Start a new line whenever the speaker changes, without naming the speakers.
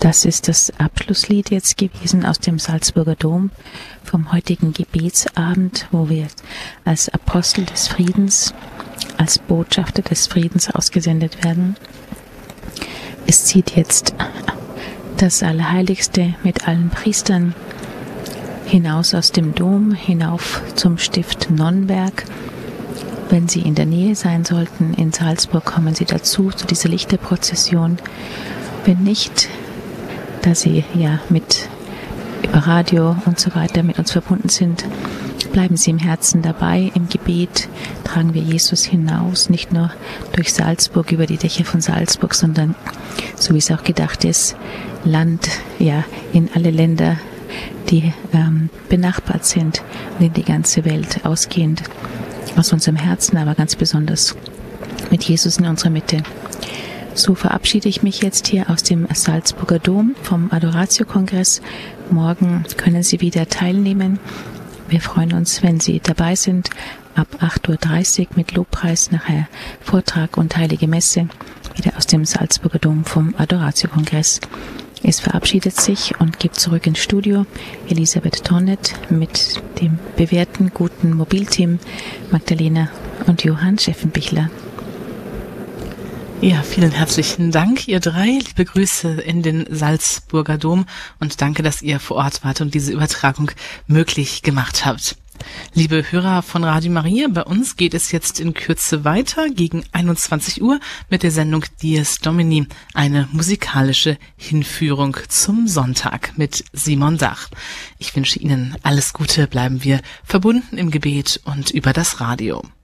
Das ist das Abschlusslied jetzt gewesen aus dem Salzburger Dom vom heutigen Gebetsabend, wo wir als Apostel des Friedens, als Botschafter des Friedens ausgesendet werden. Es zieht jetzt das Allerheiligste mit allen Priestern hinaus aus dem Dom, hinauf zum Stift Nonnberg. Wenn Sie in der Nähe sein sollten, in Salzburg, kommen Sie dazu, zu dieser Lichterprozession. Wenn nicht, da Sie ja über Radio und so weiter mit uns verbunden sind, bleiben Sie im Herzen dabei. Im Gebet tragen wir Jesus hinaus, nicht nur durch Salzburg, über die Dächer von Salzburg, sondern, so wie es auch gedacht ist, in alle Länder, die benachbart sind und in die ganze Welt, ausgehend aus unserem Herzen, aber ganz besonders mit Jesus in unserer Mitte. So verabschiede ich mich jetzt hier aus dem Salzburger Dom vom Adoratio-Kongress. Morgen können Sie wieder teilnehmen. Wir freuen uns, wenn Sie dabei sind, ab 8.30 Uhr mit Lobpreis, nachher Vortrag und Heilige Messe, wieder aus dem Salzburger Dom vom Adoratio-Kongress. Es verabschiedet sich und gibt zurück ins Studio Elisabeth Tonnet mit dem bewährten, guten Mobilteam Magdalena und Johann Scheffenbichler.
Ja, vielen herzlichen Dank, ihr drei. Liebe Grüße in den Salzburger Dom und danke, dass ihr vor Ort wart und diese Übertragung möglich gemacht habt. Liebe Hörer von Radio Maria, bei uns geht es jetzt in Kürze weiter gegen 21 Uhr mit der Sendung Dies Domini, eine musikalische Hinführung zum Sonntag mit Simon Dach. Ich wünsche Ihnen alles Gute, bleiben wir verbunden im Gebet und über das Radio.